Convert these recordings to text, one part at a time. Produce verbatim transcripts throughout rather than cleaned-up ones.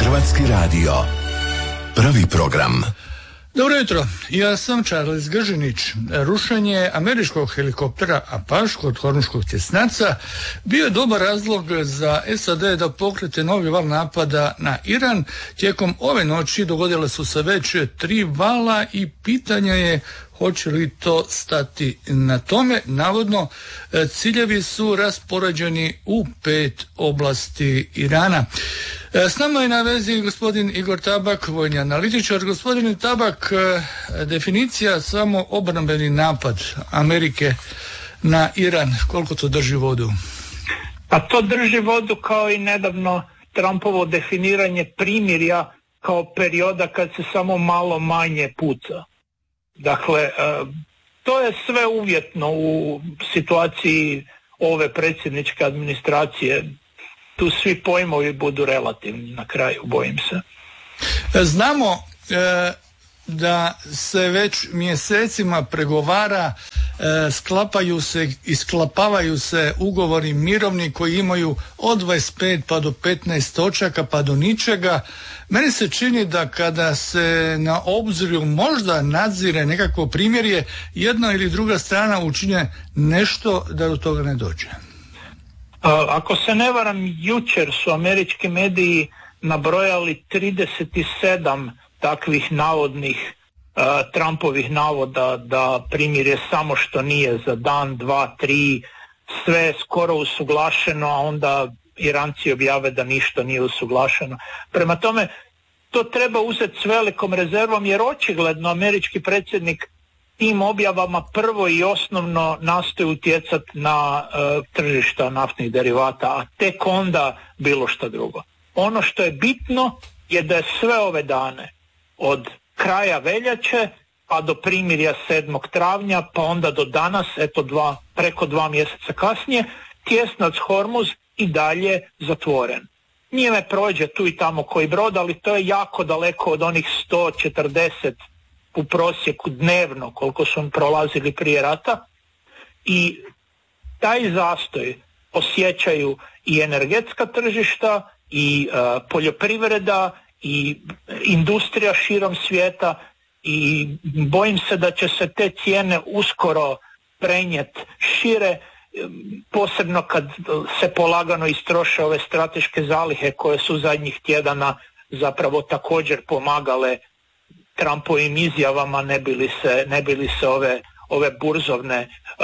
Hrvatski radio. Prvi program. Dobro jutro, ja sam Charles Gržinić. Rušenje američkog helikoptera Apache kod Hormuškog tjesnaca bio je dobar razlog za S A D da pokrete novi val napada na Iran. Tijekom ove noći dogodile su se već tri vala i pitanje je hoće li to stati na tome. Navodno, ciljevi su raspoređeni u pet oblasti Irana. S nama je na vezi gospodin Igor Tabak, vojni analitičar. Gospodine Tabak, definicija samo obrambeni napad Amerike na Iran, koliko to drži vodu? Pa to drži vodu kao i nedavno Trumpovo definiranje primirja kao perioda kad se samo malo manje puca. Dakle, to je sve uvjetno u situaciji ove predsjedničke administracije. Tu svi pojmovi budu relativni na kraju, bojim se. Znamo e, da se već mjesecima pregovara, e, sklapaju se i sklapavaju se ugovori mirovni koji imaju od dvadeset pet pa do petnaest točaka pa do ničega. Meni se čini da kada se na obziru možda nadzire nekakvo primjerje, jedna ili druga strana učine nešto da do toga ne dođe. Ako se ne varam, jučer su američki mediji nabrojali trideset sedam takvih navodnih uh, Trumpovih navoda da primirje samo što nije za dan, dva, tri, sve je skoro usuglašeno, a onda Iranci objave da ništa nije usuglašeno. Prema tome, to treba uzeti s velikom rezervom, jer očigledno američki predsjednik tim objavama prvo i osnovno nastoji utjecati na uh, tržišta naftnih derivata, a tek onda bilo što drugo. Ono što je bitno je da je sve ove dane, od kraja veljače pa do primirja sedmog travnja, pa onda do danas, eto dva, preko dva mjeseca kasnije, tjesnac Hormuz i dalje zatvoren. Njime prođe tu i tamo koji brod, ali to je jako daleko od onih sto četrdeset u prosjeku dnevno koliko su prolazili prije rata, i taj zastoj osjećaju i energetska tržišta i uh, poljoprivreda i industrija širom svijeta, i bojim se da će se te cijene uskoro prenijeti šire, posebno kad se polagano istroše ove strateške zalihe koje su zadnjih tjedana zapravo također pomagale Trumpovim izjavama, ne bi li se, ne bi li se ove, ove burzovne uh,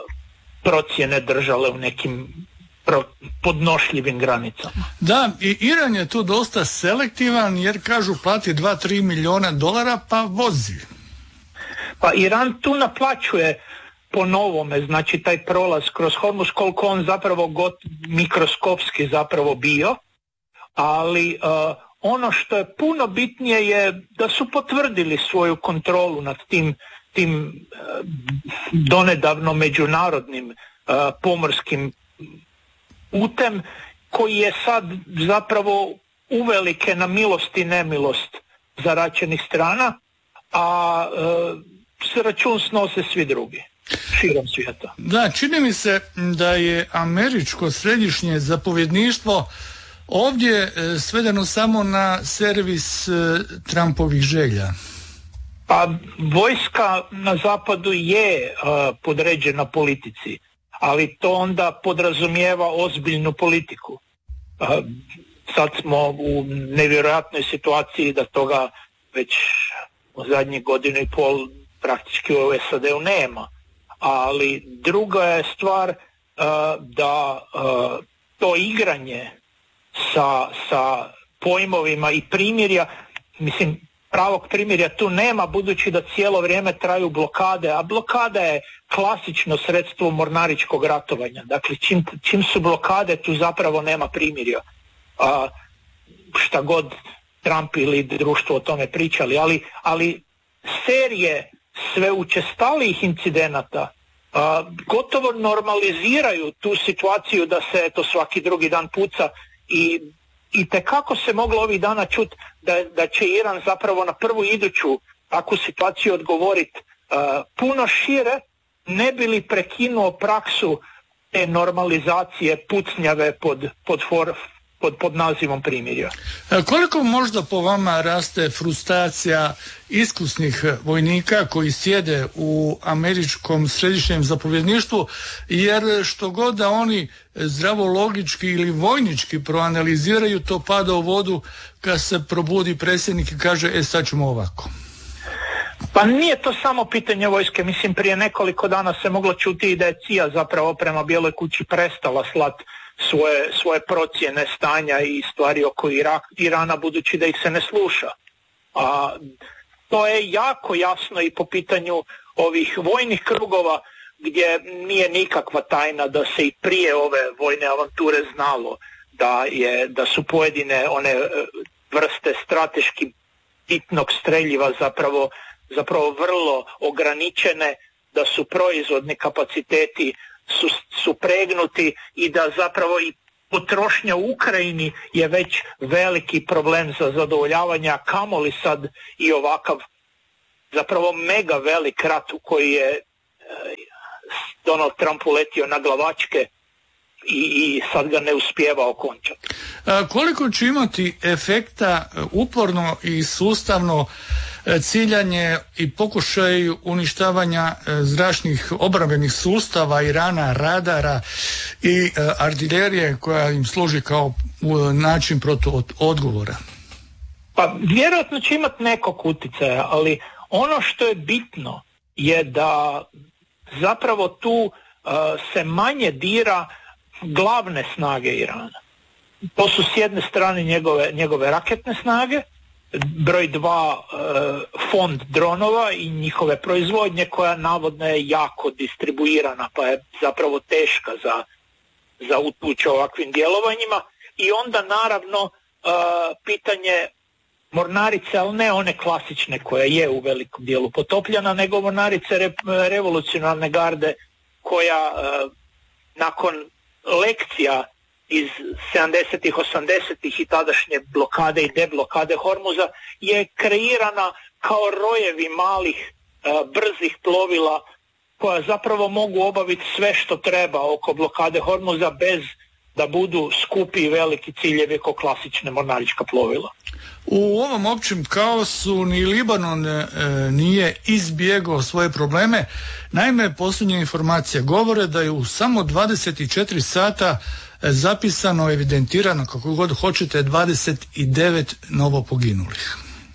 procjene držale u nekim pro, podnošljivim granicama. Da, i Iran je tu dosta selektivan, jer kažu plati dva do tri milijuna dolara pa vozi. Pa Iran tu naplaćuje po novome, znači taj prolaz kroz Hormuz, koliko on zapravo got, mikroskopski zapravo bio, ali uh, ono što je puno bitnije je da su potvrdili svoju kontrolu nad tim, tim uh, donedavno međunarodnim uh, pomorskim putem, koji je sad zapravo uvelike na milost i nemilost zaračenih strana, a uh, s račun snose svi drugi širom svijeta. Da, čini mi se da je američko središnje zapovjedništvo ovdje svedeno samo na servis Trumpovih želja. Pa vojska na zapadu je uh, podređena politici, ali to onda podrazumijeva ozbiljnu politiku. Uh, sad smo u nevjerojatnoj situaciji da toga već u zadnjih godinu i pol praktički u S A D-u nema. Ali druga je stvar uh, da uh, to igranje sa, sa pojmovima i primirja, mislim, pravog primirja tu nema, budući da cijelo vrijeme traju blokade, a blokada je klasično sredstvo mornaričkog ratovanja. Dakle, čim, čim su blokade, tu zapravo nema primirja. A, šta god Trump ili društvo o tome pričali, ali, ali serije sve učestalijih incidenata a, gotovo normaliziraju tu situaciju da se eto svaki drugi dan puca, i i tekako se moglo ovih dana čuti da, da će Iran zapravo na prvu iduću takvu situaciju odgovoriti uh, puno šire, ne bi li prekinuo praksu te normalizacije pucnjave pod, pod for, pod, pod nazivom primirja. Koliko možda po vama raste frustracija iskusnih vojnika koji sjede u američkom središnjem zapovjedništvu, jer što god da oni zdravologički ili vojnički proanaliziraju, to pada u vodu kad se probudi predsjednik i kaže e sad ćemo ovako. Pa nije to samo pitanje vojske, mislim prije nekoliko dana se moglo čuti i da je C I A zapravo prema Bijeloj kući prestala slati svoje, svoje procjene stanja i stvari oko Irak, Irana budući da ih se ne sluša. A to je jako jasno i po pitanju ovih vojnih krugova gdje nije nikakva tajna da se i prije ove vojne avanture znalo da, je, da su pojedine one vrste strateški bitnog streljiva zapravo, zapravo vrlo ograničene, da su proizvodni kapaciteti su, su pregnuti i da zapravo i potrošnja u Ukrajini je već veliki problem za zadovoljavanje, a kamoli sad i ovakav zapravo mega velik rat u koji je Donald Trump uletio na glavačke i, i sad ga ne uspijeva okončati. A koliko će imati efekta uporno i sustavno ciljanje i pokušaj uništavanja zračnih obrambenih sustava Irana, radara i artiljerije koja im služi kao način protuodgovora? Pa vjerojatno će imati nekog utjecaja, ali ono što je bitno je da zapravo tu uh, se manje dira glavne snage Irana. To su s jedne strane njegove, njegove raketne snage, broj dva uh, fond dronova i njihove proizvodnje koja navodno je jako distribuirana pa je zapravo teška za, za utući ovakvim djelovanjima i onda naravno uh, pitanje mornarice, ali ne one klasične koja je u velikom dijelu potopljena, nego mornarice re, revolucionarne garde koja uh, nakon lekcija iz sedamdesetih, osamdesetih i tadašnje blokade i deblokade Hormuza je kreirana kao rojevi malih uh, brzih plovila koja zapravo mogu obaviti sve što treba oko blokade Hormuza bez da budu skupi i veliki ciljevi kao klasične mornarička plovila. U ovom općem kaosu ni Libanon e, nije izbjegao svoje probleme. Naime, posljednje informacije govore da je u samo dvadeset četiri sata zapisano, evidentirano, kako god hoćete, dvadeset devet novo poginulih.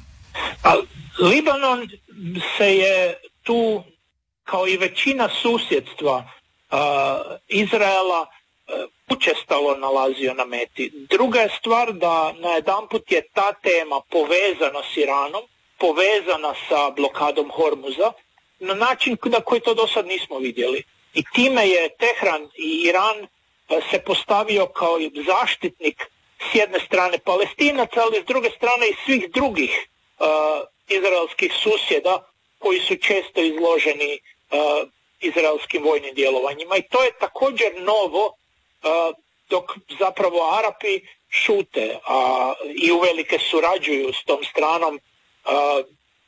A Libanon se je tu, kao i većina susjedstva a, Izraela, učestalo nalazio na meti. Druga je stvar da najedanput je ta tema povezana s Iranom, povezana sa blokadom Hormuza, na način na koji to do sad nismo vidjeli. I time je Tehran i Iran se postavio kao zaštitnik s jedne strane Palestinaca, ali s druge strane i svih drugih uh, izraelskih susjeda koji su često izloženi uh, izraelskim vojnim djelovanjima. I to je također novo, Uh, dok zapravo Arapi šute a, i uvelike surađuju s tom stranom. Uh,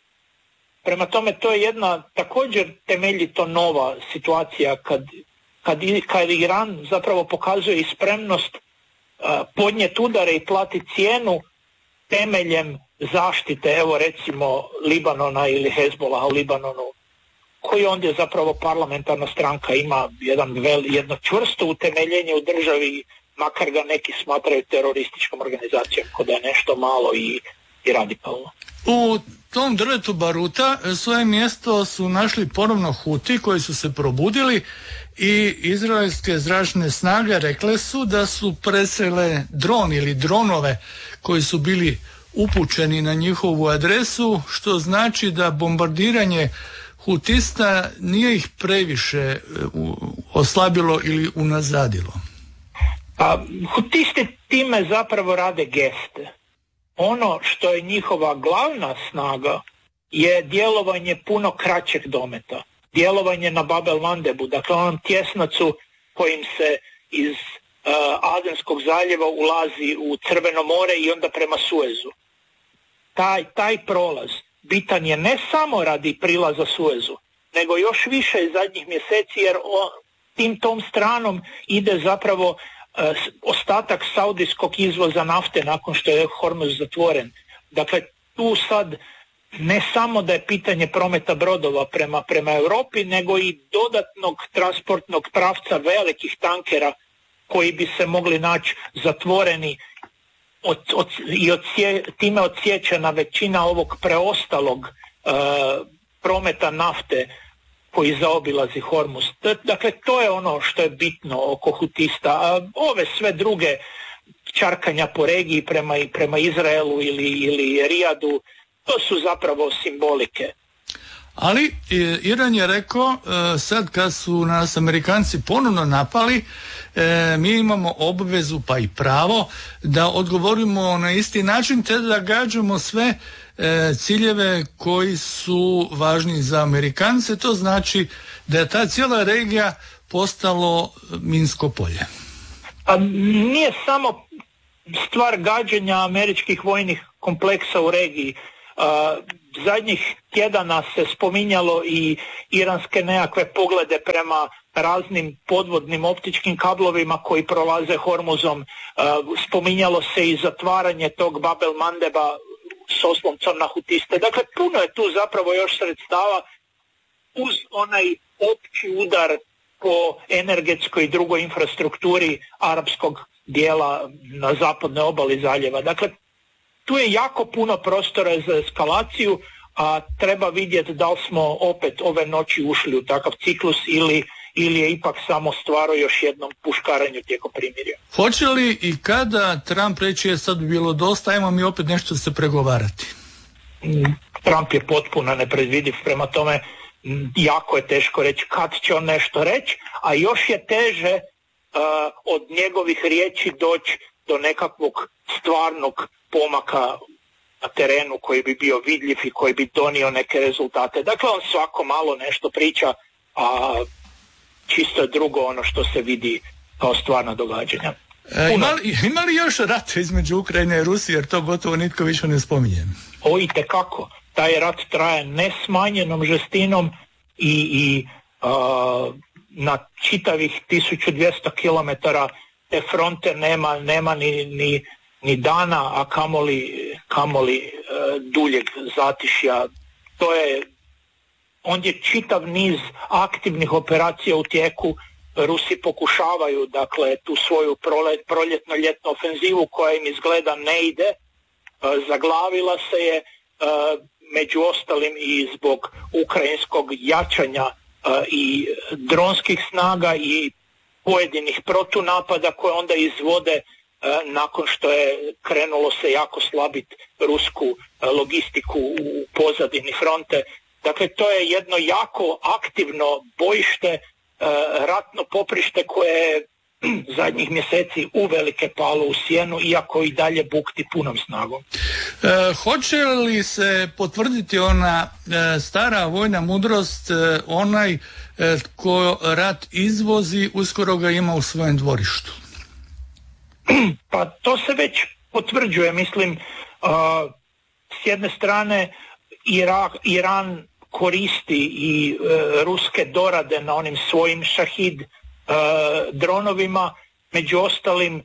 prema tome to je jedna također temeljito nova situacija kad, kad, kad Iran zapravo pokazuje i spremnost uh, podnijeti udare i platiti cijenu temeljem zaštite, evo recimo Libanona ili Hezbollaha u Libanonu, koji ondje zapravo parlamentarna stranka ima jedan vel, jedno čvrsto utemeljenje u državi, makar ga neki smatraju terorističkom organizacijom, kod je nešto malo i, i radikalno. U tom drvetu baruta svoje mjesto su našli ponovno Huti koji su se probudili i izraelske zračne snage rekle su da su presele dron ili dronove koji su bili upućeni na njihovu adresu, što znači da bombardiranje Hutista nije ih previše oslabilo ili unazadilo. A Hutisti time zapravo rade geste. Ono što je njihova glavna snaga je djelovanje puno kraćeg dometa. Djelovanje na Bab el-Mandebu, dakle onom tjesnacu kojim se iz uh, Adenskog zaljeva ulazi u Crveno more i onda prema Suezu. Taj, taj prolaz bitan je ne samo radi prilaza Suezu, nego još više iz zadnjih mjeseci, jer o, tim tom stranom ide zapravo ostatak saudijskog izvoza nafte nakon što je Hormuz zatvoren. Dakle, tu sad ne samo da je pitanje prometa brodova prema, prema Europi, nego i dodatnog transportnog pravca velikih tankera koji bi se mogli naći zatvoreni od, od, i odsje, time odsječena većina ovog preostalog e, prometa nafte koji zaobilazi Hormuz. Dakle, to je ono što je bitno oko hutista. A ove sve druge čarkanja po regiji prema, prema Izraelu ili, ili Rijadu, to su zapravo simbolike. Ali Iran je rekao, sad kad su nas Amerikanci ponovno napali, mi imamo obvezu pa i pravo da odgovorimo na isti način te da gađamo sve ciljeve koji su važni za Amerikance. To znači da je ta cijela regija postalo minsko polje. A nije samo stvar gađanja američkih vojnih kompleksa u regiji. A, zadnjih tjedana se spominjalo i iranske nekakve poglede prema raznim podvodnim optičkim kablovima koji prolaze Hormuzom. A, spominjalo se i zatvaranje tog Babel Mandeba s oslomcom na hutiste. Dakle, puno je tu zapravo još sredstava uz onaj opći udar po energetskoj i drugoj infrastrukturi arapskog dijela na zapadnoj obali zaljeva. Dakle, tu je jako puno prostora za eskalaciju, a treba vidjeti da li smo opet ove noći ušli u takav ciklus ili, ili je ipak samo stvar o još jednom puškaranju tijekom primirja. Hoće li i kada Trump reći je sad bi bilo dosta, ajmo mi opet nešto se pregovarati? Trump je potpuno nepredvidiv, prema tome jako je teško reći kad će on nešto reći, a još je teže uh, od njegovih riječi doći do nekakvog stvarnog pomaka na terenu koji bi bio vidljiv i koji bi donio neke rezultate. Dakle, on svako malo nešto priča, a čisto je drugo ono što se vidi kao stvarna događanja. E, ima, li, ima li još rat između Ukrajine i Rusije, jer to gotovo nitko više ne spominje? O, itekako. Taj rat traje nesmanjenom žestinom i, i a, na čitavih tisuću dvjesto kilometara te fronte nema, nema ni, ni, ni dana, a kamoli, kamoli e, duljeg zatišja. To je, ondje čitav niz aktivnih operacija u tijeku. Rusi pokušavaju, dakle, tu svoju proljetno-ljetnu ofenzivu koja im izgleda ne ide, e, zaglavila se je, e, među ostalim i zbog ukrajinskog jačanja e, i dronskih snaga i pojedinih protunapada koje onda izvode e, nakon što je krenulo se jako slabiti rusku e, logistiku u pozadini fronte. Dakle, to je jedno jako aktivno bojište, e, ratno poprište koje je zadnjih mjeseci uvelike palo u sjenu, iako i dalje bukti punom snagom. E, hoće li se potvrditi ona e, stara vojna mudrost, e, onaj e, ko rat izvozi, uskoro ga ima u svojem dvorištu? Pa to se već potvrđuje, mislim, a, s jedne strane Irak, Iran koristi i e, ruske dorade na onim svojim šahid e, dronovima, među ostalim e,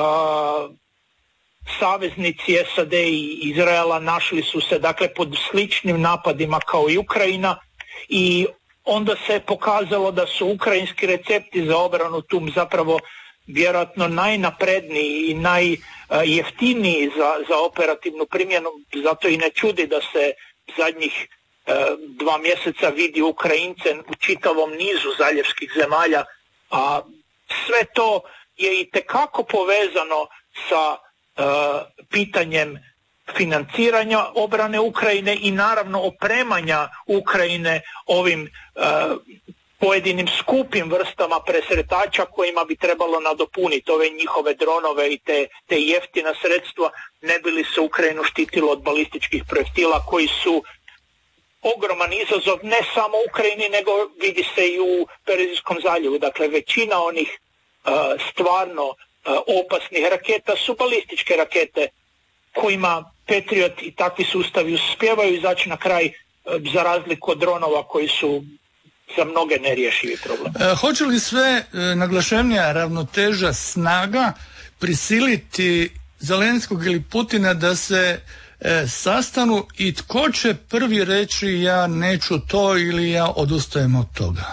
saveznici S A D i Izraela našli su se, dakle, pod sličnim napadima kao i Ukrajina, i onda se pokazalo da su ukrajinski recepti za obranu tu zapravo vjerojatno najnapredniji i najjeftiniji za, za operativnu primjenu, zato i ne čudi da se zadnjih e, dva mjeseca vidi Ukrajince u čitavom nizu zaljevskih zemalja, a sve to je itekako povezano sa e, pitanjem financiranja obrane Ukrajine i naravno opremanja Ukrajine ovim e, pojedinim skupim vrstama presretača kojima bi trebalo nadopuniti ove njihove dronove i te, te jeftina sredstva, ne bi li se Ukrajinu štitilo od balističkih projektila koji su ogroman izazov ne samo Ukrajini, nego vidi se i u Perzijskom zaljevu. Dakle, većina onih uh, stvarno uh, opasnih raketa su balističke rakete kojima Patriot i takvi sustavi uspijevaju izaći na kraj, uh, za razliku od dronova koji su za mnoge nerješivi problem. E, hoće li sve e, naglašenija ravnoteža snaga prisiliti Zelenskog ili Putina da se e, sastanu i tko će prvi reći ja neću to ili ja odustajem od toga?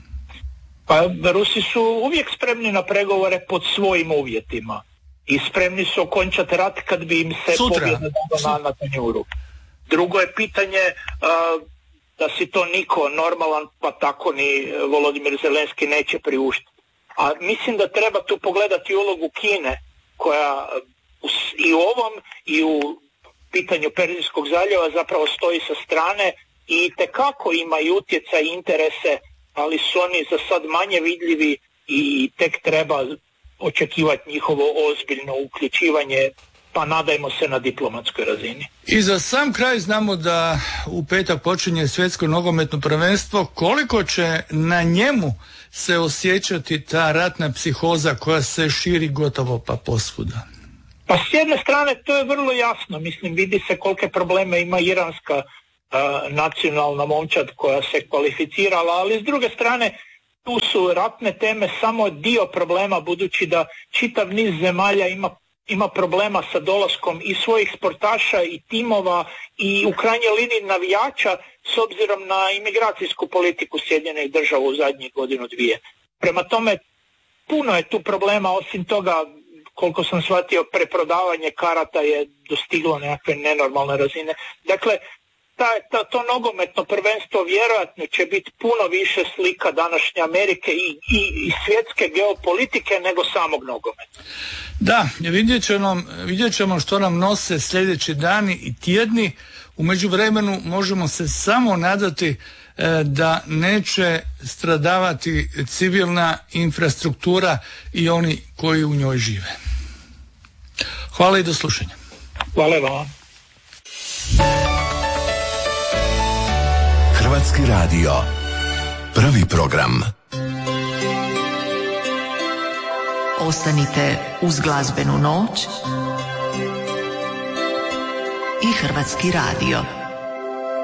Pa Rusi su uvijek spremni na pregovore pod svojim uvjetima i spremni su okončati rat kad bi im se pobjeda dala na, na tanjuru. Drugo je pitanje uh, da si to niko normalan, pa tako ni Volodimir Zelenski neće priuštiti. A mislim da treba tu pogledati ulogu Kine koja i u ovom i u pitanju Perzijskog zaljeva zapravo stoji sa strane i tekako ima i utjecaj i interese, ali su oni za sad manje vidljivi i tek treba očekivati njihovo ozbiljno uključivanje, pa nadajmo se na diplomatskoj razini. I za sam kraj znamo da u petak počinje svjetsko nogometno prvenstvo. Koliko će na njemu se osjećati ta ratna psihoza koja se širi gotovo pa posvuda? Pa s jedne strane to je vrlo jasno. Mislim, vidi se kolike probleme ima iranska uh, nacionalna momčad koja se kvalificirala, ali s druge strane tu su ratne teme samo dio problema, budući da čitav niz zemalja ima ima problema sa dolaskom i svojih sportaša i timova i u krajnjoj liniji navijača s obzirom na imigracijsku politiku Sjedinjenih Država u zadnjih godinu dvije. Prema tome, puno je tu problema, osim toga, koliko sam shvatio, preprodavanje karata je dostiglo nekakve nenormalne razine. Dakle, ta, ta, to nogometno prvenstvo vjerojatno će biti puno više slika današnje Amerike i, i, i svjetske geopolitike nego samog nogometa. Da, vidjet ćemo, vidjet ćemo što nam nose sljedeći dani i tjedni. U međuvremenu možemo se samo nadati e, da neće stradavati civilna infrastruktura i oni koji u njoj žive. Hvala i do slušanja. Hvala vam. Hrvatski radio. Prvi program. Ostanite uz glazbenu noć i Hrvatski radio.